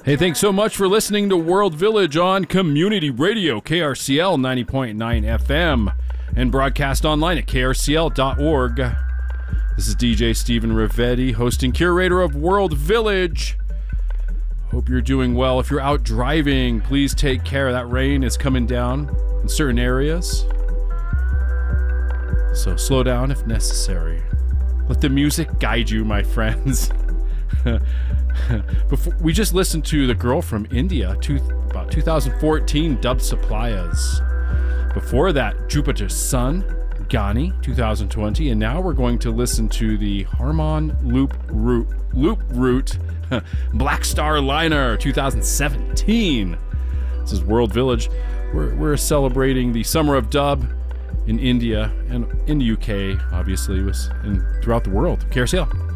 Hey, thanks so much for listening to World Village on Community Radio, KRCL 90.9 FM, and broadcast online at krcl.org. This is DJ Stephen Rivetti, host and curator of World Village. Hope you're doing well. If you're out driving, please take care. That rain is coming down in certain areas, so slow down if necessary. Let the music guide you, my friends. Before, we just listened to The Girl from India, about 2014, Dub Supplyas. Before that, Jupiter's Sun, Ghani, 2020. And now we're going to listen to the Harmon Loop Route Black Star Liner, 2017. This is World Village. We're celebrating the Summer of Dub in India and in the UK, obviously, and throughout the world. KRCL.